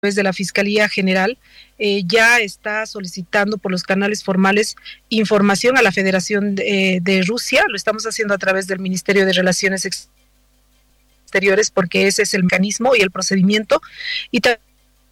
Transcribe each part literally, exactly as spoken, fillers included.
través de la Fiscalía General, eh, ya está solicitando por los canales formales información a la Federación de, de Rusia. Lo estamos haciendo a través del Ministerio de Relaciones Exteriores porque ese es el mecanismo y el procedimiento, y también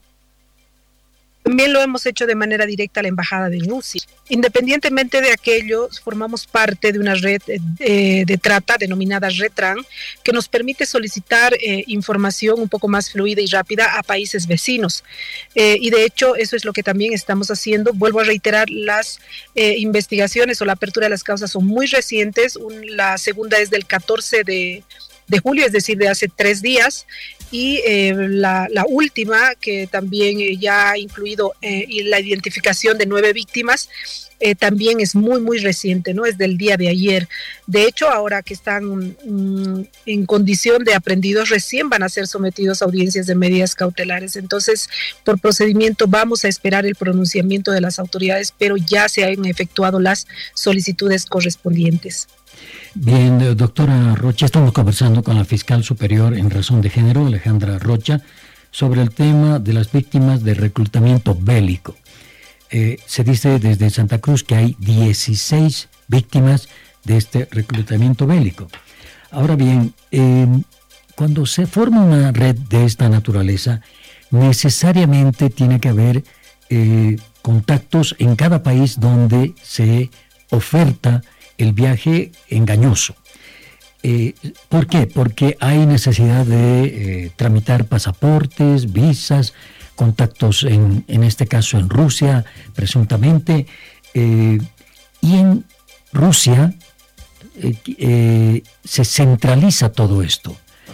También lo hemos hecho de manera directa a la Embajada de Rusia. Independientemente de aquello, formamos parte de una red eh, de trata denominada RETRAN, que nos permite solicitar eh, información un poco más fluida y rápida a países vecinos. Eh, y de hecho, eso es lo que también estamos haciendo. Vuelvo a reiterar, las eh, investigaciones o la apertura de las causas son muy recientes. Un, la segunda es del catorce de julio, es decir, de hace tres días. Y eh, la, la última, que también eh, ya ha incluido eh, la identificación de nueve víctimas, eh, también es muy, muy reciente, ¿no? Es del día de ayer. De hecho, ahora que están mm, en condición de aprehendidos, recién van a ser sometidos a audiencias de medidas cautelares. Entonces, por procedimiento, vamos a esperar el pronunciamiento de las autoridades, pero ya se han efectuado las solicitudes correspondientes. Bien, doctora Rocha, estamos conversando con la fiscal superior en razón de género, Alejandra Rocha, sobre el tema de las víctimas de reclutamiento bélico. Eh, se dice desde Santa Cruz que hay dieciséis víctimas de este reclutamiento bélico. Ahora bien, eh, cuando se forma una red de esta naturaleza, necesariamente tiene que haber eh, contactos en cada país donde se oferta el viaje engañoso. Eh, ¿Por qué? Porque hay necesidad de eh, tramitar pasaportes, visas, contactos en, en este caso en Rusia, presuntamente, eh, y en Rusia eh, eh, se centraliza todo esto.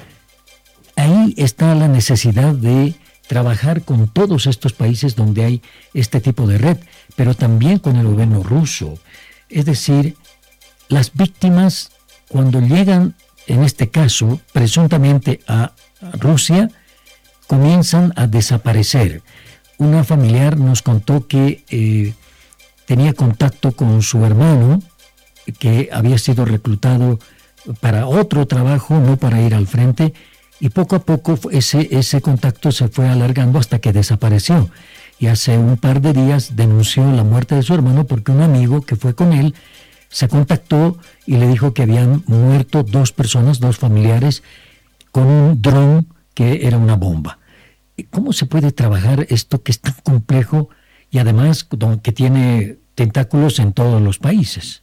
Ahí está la necesidad de trabajar con todos estos países donde hay este tipo de red, pero también con el gobierno ruso. Es decir, las víctimas, cuando llegan, en este caso, presuntamente a Rusia, comienzan a desaparecer. Una familiar nos contó que eh, tenía contacto con su hermano, que había sido reclutado para otro trabajo, no para ir al frente, y poco a poco ese, ese contacto se fue alargando hasta que desapareció. Y hace un par de días denunció la muerte de su hermano porque un amigo que fue con él se contactó y le dijo que habían muerto dos personas, dos familiares, con un dron que era una bomba. ¿Cómo se puede trabajar esto que es tan complejo y además que tiene tentáculos en todos los países?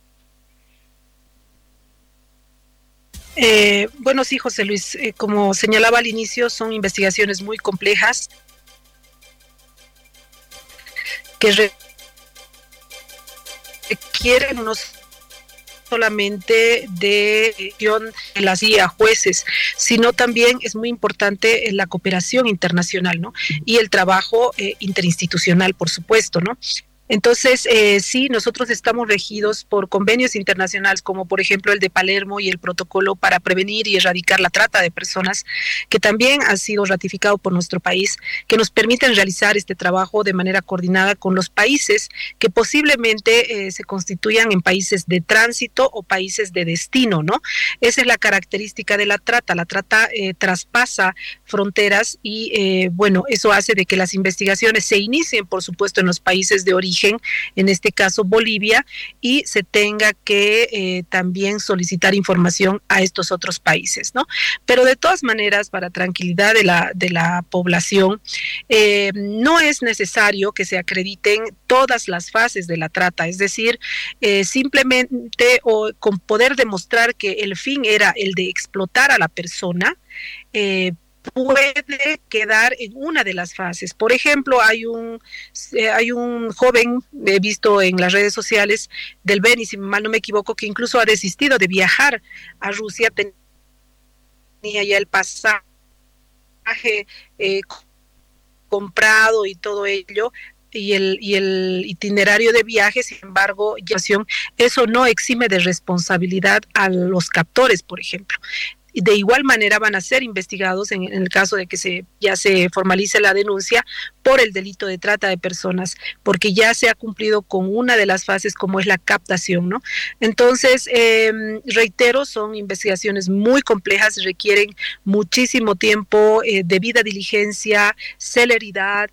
Eh, bueno, sí, José Luis, eh, como señalaba al inicio, son investigaciones muy complejas que requieren unos solamente de la C I A, jueces, sino también es muy importante la cooperación internacional, ¿no? Y el trabajo eh, interinstitucional, por supuesto, ¿no? Entonces, eh, sí, nosotros estamos regidos por convenios internacionales, como por ejemplo el de Palermo y el protocolo para prevenir y erradicar la trata de personas, que también ha sido ratificado por nuestro país, que nos permiten realizar este trabajo de manera coordinada con los países que posiblemente eh, se constituyan en países de tránsito o países de destino, ¿no? Esa es la característica de la trata. La trata eh, traspasa fronteras y, eh, bueno, eso hace de que las investigaciones se inicien, por supuesto, en los países de origen, en este caso Bolivia, y se tenga que eh, también solicitar información a estos otros países, ¿no? Pero de todas maneras, para tranquilidad de la, de la población, eh, no es necesario que se acrediten todas las fases de la trata, es decir, eh, simplemente o con poder demostrar que el fin era el de explotar a la persona, eh, puede quedar en una de las fases. Por ejemplo, hay un eh, hay un joven, he visto en las redes sociales, del Beni, si mal no me equivoco, que incluso ha desistido de viajar a Rusia, tenía ya el pasaje eh, comprado y todo ello, y el, y el itinerario de viaje. Sin embargo, eso no exime de responsabilidad a los captores, por ejemplo. y de igual manera van a ser investigados en, en el caso de que se ya se formalice la denuncia por el delito de trata de personas, porque ya se ha cumplido con una de las fases como es la captación, ¿no? Entonces, eh, reitero, son investigaciones muy complejas, requieren muchísimo tiempo, eh, debida diligencia, celeridad,